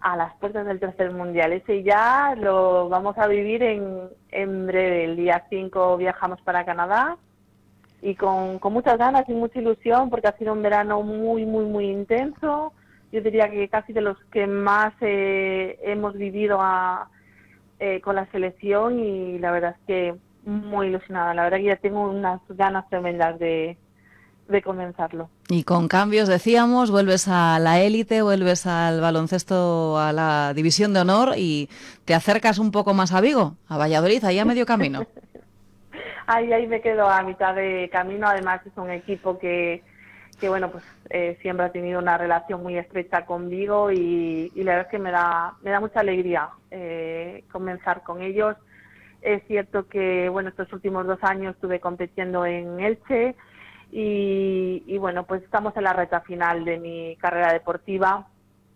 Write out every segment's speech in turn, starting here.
a las puertas del tercer mundial. Ese ya lo vamos a vivir en breve. El día 5 viajamos para Canadá y con muchas ganas y mucha ilusión porque ha sido un verano muy, muy, muy intenso. Yo diría que casi de los que más hemos vivido con la selección y la verdad es que muy ilusionada. La verdad que ya tengo unas ganas tremendas de comenzarlo. Y con cambios, decíamos, vuelves a la élite, vuelves al baloncesto, a la división de honor y te acercas un poco más a Vigo, a Valladolid, ahí a medio camino. Ahí me quedo a mitad de camino. Además es un equipo que bueno, pues siempre ha tenido una relación muy estrecha conmigo y la verdad es que me da mucha alegría comenzar con ellos. Es cierto que, bueno, estos últimos 2 años estuve compitiendo en Elche y bueno, pues estamos en la recta final de mi carrera deportiva.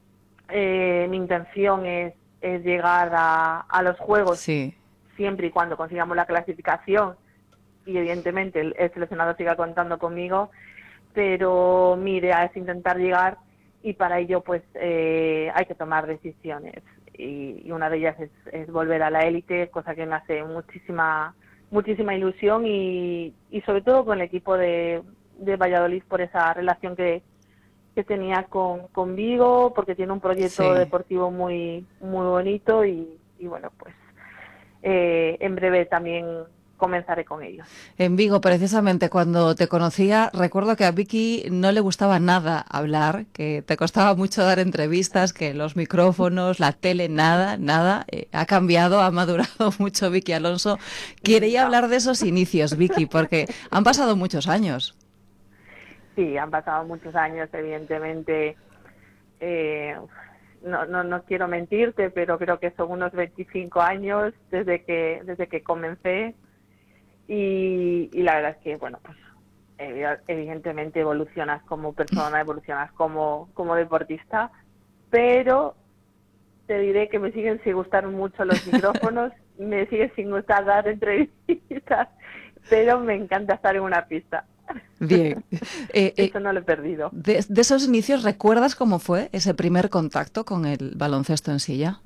Mi intención es llegar a los Juegos Sí. siempre y cuando consigamos la clasificación y evidentemente el seleccionador siga contando conmigo, pero mi idea es intentar llegar y para ello pues hay que tomar decisiones y una de ellas es volver a la élite, cosa que me hace muchísima ilusión y sobre todo con el equipo de Valladolid por esa relación que tenía con Vigo, porque tiene un proyecto Sí. deportivo muy bonito y bueno, pues en breve también comenzaré con ellos. En Vigo, precisamente, cuando te conocía, recuerdo que a Vicky no le gustaba nada hablar, que te costaba mucho dar entrevistas, que los micrófonos, la tele, nada, nada. Ha cambiado, ha madurado mucho Vicky Alonso. Quería No. hablar de esos inicios, Vicky, porque han pasado muchos años. Sí, han pasado muchos años, evidentemente. Eh, no quiero mentirte, pero creo que son unos 25 años desde que comencé y la verdad es que, bueno, pues evidentemente evolucionas como persona, evolucionas como deportista, pero te diré que me siguen sin gustar mucho los micrófonos, me siguen sin gustar dar entrevistas, pero me encanta estar en una pista. Bien. Eso no lo he perdido. De esos inicios, ¿recuerdas cómo fue ese primer contacto con el baloncesto en silla?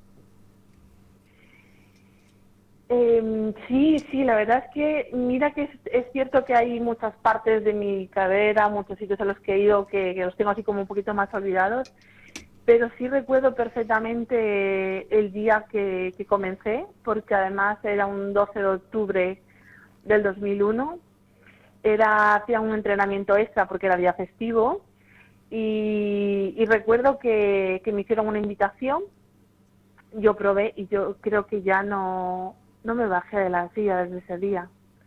Sí, la verdad es que mira que es cierto que hay muchas partes de mi carrera, muchos sitios a los que he ido que los tengo así como un poquito más olvidados, pero sí recuerdo perfectamente el día que comencé, porque además era un 12 de octubre del 2001, hacía un entrenamiento extra porque era día festivo y recuerdo que me hicieron una invitación, yo probé y yo creo que ya no me bajé de la silla desde ese día.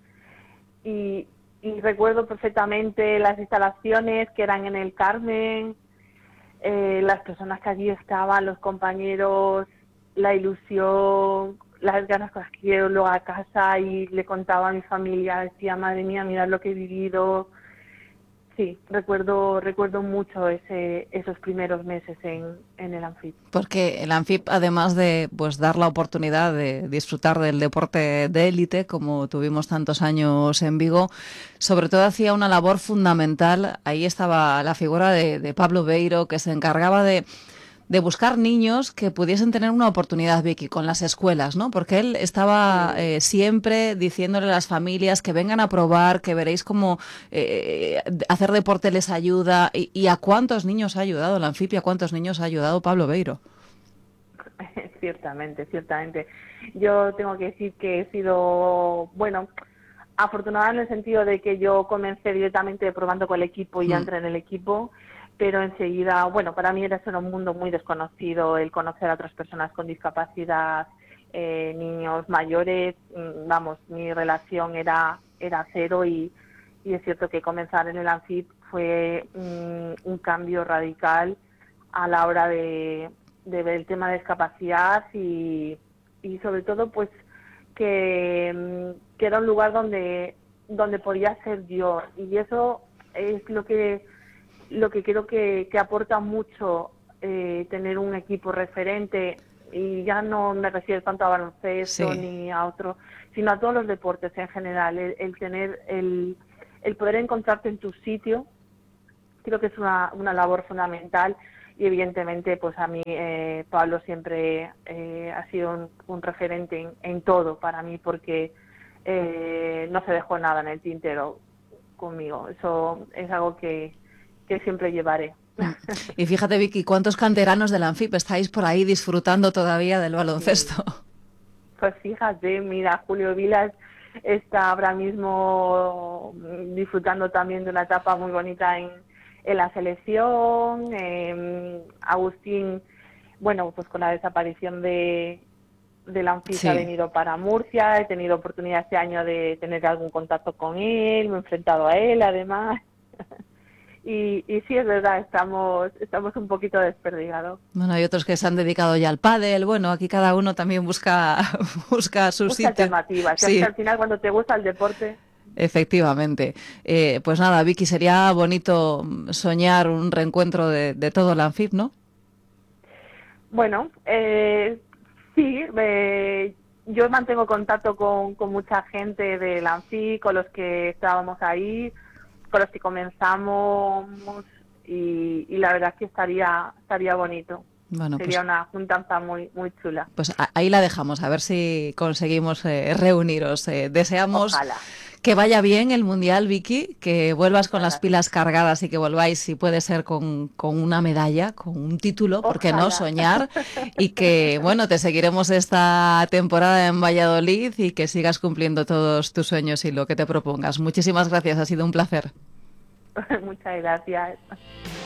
Y, y recuerdo perfectamente las instalaciones que eran en el Carmen, las personas que allí estaban, los compañeros, la ilusión, las ganas con las que llego luego a casa y le contaba a mi familia, decía, madre mía, mirad lo que he vivido. Sí, recuerdo mucho esos primeros meses en el Anfit. Porque el Anfip, además de pues dar la oportunidad de disfrutar del deporte de élite, como tuvimos tantos años en Vigo, sobre todo hacía una labor fundamental. Ahí estaba la figura de Pablo Beiro, que se encargaba de buscar niños que pudiesen tener una oportunidad, Vicky, con las escuelas, ¿no? Porque él estaba siempre diciéndole a las familias que vengan a probar, que veréis cómo hacer deporte les ayuda. Y a cuántos niños ha ayudado la Anfip y a cuántos niños ha ayudado Pablo Beiro. Ciertamente, ciertamente. Yo tengo que decir que he sido, bueno, afortunada en el sentido de que yo comencé directamente probando con el equipo y ya Hmm. entré en el equipo, pero enseguida, bueno, para mí era ser un mundo muy desconocido el conocer a otras personas con discapacidad, niños mayores, vamos, mi relación era cero y es cierto que comenzar en el ANFIP fue un cambio radical a la hora de ver el tema de discapacidad y sobre todo pues que era un lugar donde podía ser yo y eso es lo que creo que aporta mucho tener un equipo referente y ya no me refiero tanto a baloncesto Sí. ni a otro, sino a todos los deportes en general, el tener el poder encontrarte en tu sitio creo que es una labor fundamental y evidentemente pues a mí Pablo siempre ha sido un referente en todo para mí, porque no se dejó nada en el tintero conmigo. Eso es algo que siempre llevaré. Y fíjate, Vicky, ¿cuántos canteranos del Anfip estáis por ahí disfrutando todavía del baloncesto? Pues fíjate, mira, Julio Vilas está ahora mismo disfrutando también de una etapa muy bonita en la selección. Agustín, bueno, pues con la desaparición de la Anfip Sí. ha venido para Murcia. He tenido oportunidad este año de tener algún contacto con él, me he enfrentado a él además. Y sí, es verdad, estamos un poquito desperdigados. Bueno, hay otros que se han dedicado ya al pádel. Bueno, aquí cada uno también busca su Busca sitio. alternativas. Es que Sí, al final cuando te gusta el deporte... efectivamente. Pues nada, Vicky, sería bonito soñar un reencuentro de todo el Anfip, ¿no? Bueno, sí, yo mantengo contacto con mucha gente del Anfip, con los que estábamos ahí, con los que comenzamos, y la verdad es que estaría bonito. Bueno, Sería pues, una juntanza muy chula. pues ahí la dejamos, a ver si conseguimos reuniros. Deseamos Ojalá. que vaya bien el Mundial, Vicky, que vuelvas con Muchas las gracias. pilas cargadas y que volváis, si puede ser, con una medalla, con un título, ¿por qué no? Ojalá. Soñar. Y que, bueno, te seguiremos esta temporada en Valladolid y que sigas cumpliendo todos tus sueños y lo que te propongas. Muchísimas gracias, ha sido un placer. Muchas gracias.